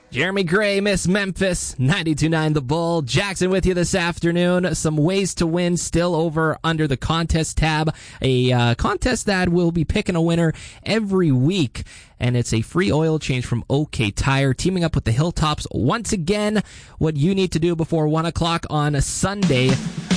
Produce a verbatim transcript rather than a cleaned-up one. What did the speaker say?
Jeremy Gray, Miss Memphis, ninety-two point nine The Bull. Jackson with you this afternoon. Some ways to win still over under the contest tab. A uh, contest that will be picking a winner every week. And it's a free oil change from OK Tire, teaming up with the Hilltops once again. What you need to do before one o'clock on a Sunday